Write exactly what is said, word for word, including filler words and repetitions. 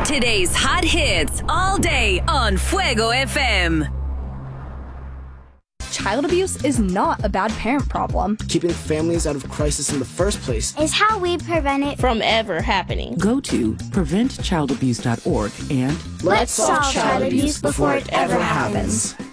Today's hot hits all day on Fuego F M. Child abuse is not a bad parent problem. Keeping families out of crisis in the first place is how we prevent it from ever happening. Go to prevent child abuse dot org and let's solve child abuse before it ever happens.